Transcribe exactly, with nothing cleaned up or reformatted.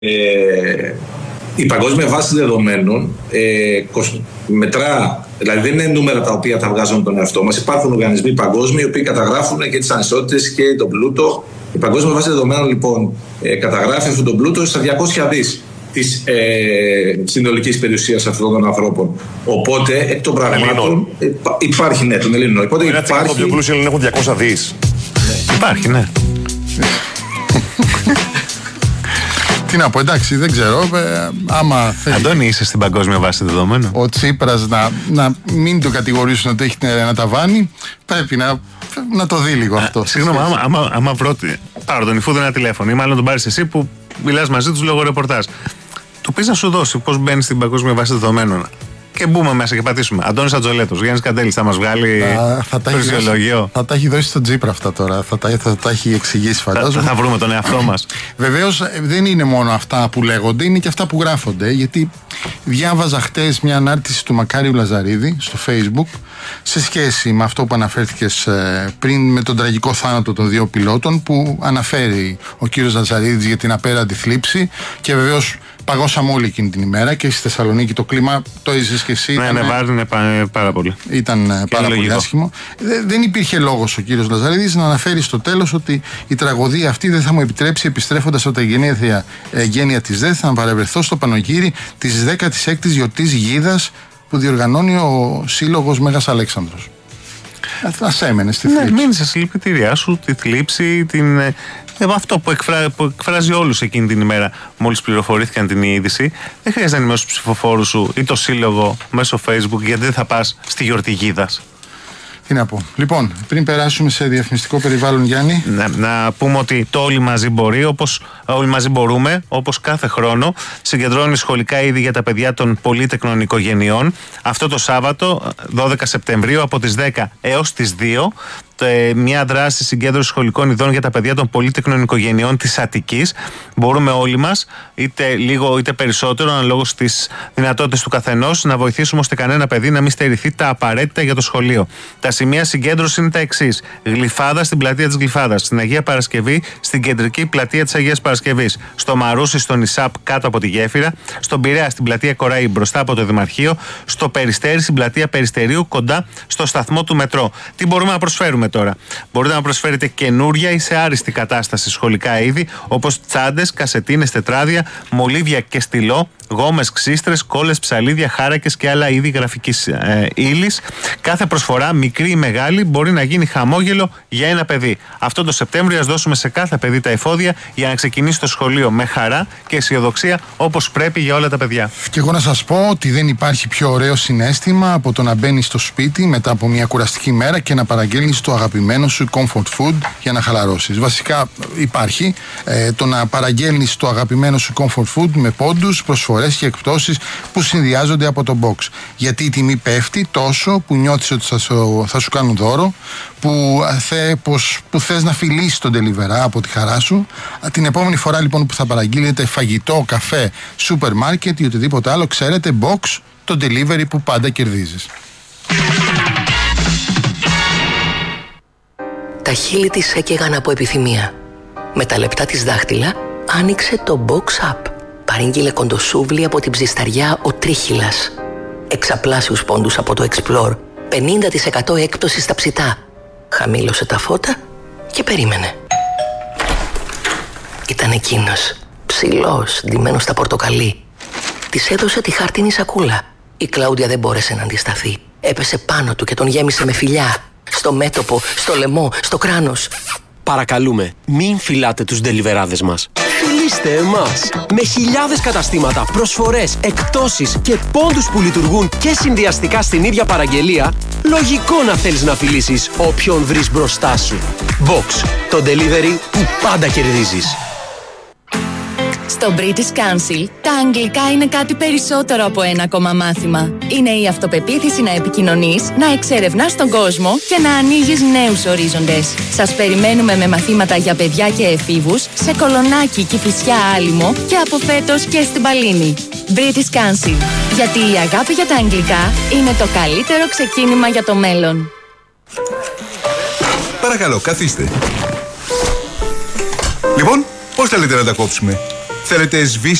Ε, η παγκόσμια βάση δεδομένων ε, μετρά, δηλαδή δεν είναι νούμερα τα οποία τα βγάζουμε τον εαυτό μας. Υπάρχουν οργανισμοί παγκόσμιοι οι οποίοι καταγράφουν και τις ανισότητες και τον πλούτο. Η παγκόσμια βάση δεδομένων λοιπόν ε, καταγράφει αυτόν τον πλούτο στα διακόσια δις της ε, συνολικής περιουσίας αυτών των ανθρώπων. Οπότε εκ των πραγμάτων ε, υπάρχει, ναι, τον Ελλήνων. Οπότε ένα υπάρχει... Το πιο πλούσιο Έλληνες έχουν διακόσια δις. Ναι. Υπάρχει, ναι. Τι να πω, εντάξει, δεν ξέρω. Ε, άμα θέλει. Αντώνη, είσαι στην παγκόσμια βάση δεδομένων. Ο Τσίπρας να, να μην το κατηγορήσουν ότι έχει ένα ταβάνι, πρέπει να, να το δει λίγο αυτό. Συγγνώμη, άμα, άμα, άμα πρώτη. Πάρω τον Ιφούδο ένα τηλέφωνο ή μάλλον τον πάρεις εσύ που μιλάς μαζί του λόγω ρεπορτάζ. Του πεις να σου δώσει πώς μπαίνει στην παγκόσμια βάση δεδομένων. Και μπούμε μέσα και πατήσουμε. Αντώνης Ατζολέτος, Γιάννης Καντέλης, θα μας βγάλει το φυσιολογείο. Θα τα έχει δώσει στον Τσίπρα αυτά τώρα. Θα τα, θα τα έχει εξηγήσει, φαντάζομαι. Θα, θα βρούμε τον εαυτό μας. Βεβαίως δεν είναι μόνο αυτά που λέγονται, είναι και αυτά που γράφονται. Γιατί διάβαζα χτες μια ανάρτηση του Μακάριου Λαζαρίδη στο Facebook σε σχέση με αυτό που αναφέρθηκες πριν με τον τραγικό θάνατο των δύο πιλότων, που αναφέρει ο κύριος Λαζαρίδης για την απέραντη θλίψη. Και βεβαίως παγώσαμε όλη εκείνη την ημέρα και στη Θεσσαλονίκη το κλίμα το έζησες και εσύ. Ναι, ήταν, ναι, βάρινε πάρα πολύ. Ήταν και πάρα πολύ λογικό. Άσχημο. Δεν υπήρχε λόγος ο κύριος Λαζαρίδης να αναφέρει στο τέλος ότι η τραγωδία αυτή δεν θα μου επιτρέψει, επιστρέφοντας από τα γενέθλια γένεια της ΔΕΘ, να παρευρεθώ στο πανηγύρι της δέκατης έκτης γιορτής Γίδας που διοργανώνει ο Σύλλογος Μέγας Αλέξανδρος. Ας έμενε στη θλίψη. Ναι, μείνει σε συλληπιτήριά σου, τη θλίψη, την, ε, αυτό που, εκφρά, που εκφράζει όλους εκείνη την ημέρα μόλις πληροφορήθηκαν την είδηση. Δεν χρειάζεται να ενημερώσεις τους ψηφοφόρους σου ή το σύλλογο μέσω Facebook, γιατί δεν θα πας στη γιορτή Γίδας. Τι να πω. Λοιπόν, πριν περάσουμε σε διαφημιστικό περιβάλλον, Γιάννη. Να, να πούμε ότι το Όλοι Μαζί Μπορεί, όπως όλοι μαζί μπορούμε, όπως κάθε χρόνο, συγκεντρώνει σχολικά είδη για τα παιδιά των πολύτεκνων οικογενειών. Αυτό το Σάββατο, δώδεκα Σεπτεμβρίου, από τις δέκα έως τις δύο, μια δράση συγκέντρωση σχολικών ειδών για τα παιδιά των πολύτεκνων οικογενειών της Αττικής. Μπορούμε όλοι μας, είτε λίγο είτε περισσότερο, αναλόγως στις δυνατότητες του καθενός, να βοηθήσουμε ώστε κανένα παιδί να μην στερηθεί τα απαραίτητα για το σχολείο. Τα σημεία συγκέντρωση είναι τα εξής: Γλυφάδα στην πλατεία της Γλυφάδας, στην Αγία Παρασκευή στην κεντρική πλατεία της Αγίας Παρασκευής, στο Μαρούσι στον Ισάπ κάτω από τη γέφυρα, στον Πειραιά στην πλατεία Κοραή μπροστά από το Δημαρχείο, στο Περιστέρι στην πλατεία Περιστερίου κοντά στο σταθμό του μετρό. Τι μπορούμε να προσφέρουμε τώρα? Μπορείτε να προσφέρετε καινούρια ή σε άριστη κατάσταση σχολικά είδη, όπως τσάντες, κασετίνες, τετράδια, μολύβια και στυλό, γόμες, ξύστρες, κόλλες, ψαλίδια, χάρακες και άλλα είδη γραφικής ε, ύλης. Κάθε προσφορά, μικρή ή μεγάλη, μπορεί να γίνει χαμόγελο για ένα παιδί. Αυτό το Σεπτέμβριο ας δώσουμε σε κάθε παιδί τα εφόδια για να ξεκινήσει το σχολείο με χαρά και αισιοδοξία, όπως πρέπει για όλα τα παιδιά. Και εγώ να σας πω ότι δεν υπάρχει πιο ωραίο συναίσθημα από το να μπαίνεις στο σπίτι μετά από μια κουραστική μέρα και να παραγγέλνεις το αγαπημένο σου comfort food για να χαλαρώσεις. Βασικά υπάρχει ε, το να παραγγέλνεις το αγαπημένο σου comfort food με πόντους, προσφορές και εκπτώσεις που συνδυάζονται από το box. Γιατί η τιμή πέφτει τόσο που νιώθεις ότι θα σου, θα σου κάνουν δώρο, που, θε, πως, που θες να φιλήσεις τον delivery από τη χαρά σου. Την επόμενη φορά λοιπόν που θα παραγγείλετε φαγητό, καφέ, σούπερ μάρκετ ή οτιδήποτε άλλο, ξέρετε, box, το delivery που πάντα κερδίζεις. Τα χείλη της έκαιγαν από επιθυμία. Με τα λεπτά της δάχτυλα άνοιξε το box app. Παρήγγειλε κοντοσούβλι από την ψισταριά ο Τρίχυλας. Εξαπλάσιους πόντους από το Explore. πενήντα τοις εκατό έκπτωση στα ψητά. Χαμήλωσε τα φώτα και περίμενε. Ήταν εκείνος, ψηλός, ντυμένος στα πορτοκαλί. Της έδωσε τη χάρτινη σακούλα. Η Κλάουδια δεν μπόρεσε να αντισταθεί. Έπεσε πάνω του και τον γέμισε με φιλιά. Στο μέτωπο, στο λαιμό, στο κράνος. Παρακαλούμε, μην φυλάτε τους ντελιβεράδες μας. Φιλήστε εμάς! Με χιλιάδες καταστήματα, προσφορές, εκπτώσεις και πόντους που λειτουργούν και συνδυαστικά στην ίδια παραγγελία, λογικό να θέλεις να φιλήσεις όποιον βρεις μπροστά σου. Box, το delivery που πάντα κερδίζεις. Στο British Council, τα αγγλικά είναι κάτι περισσότερο από ένα ακόμα μάθημα. Είναι η αυτοπεποίθηση να επικοινωνείς, να εξερευνάς τον κόσμο και να ανοίγεις νέους ορίζοντες. Σας περιμένουμε με μαθήματα για παιδιά και εφήβους σε Κολονάκι, Κηφισιά, Άλυμο και από φέτος και στην Παλίνη. British Council, γιατί η αγάπη για τα αγγλικά είναι το καλύτερο ξεκίνημα για το μέλλον. Παρακαλώ, καθίστε. Λοιπόν, πώς θέλετε να τα κόψουμε? θέλετε σβήσει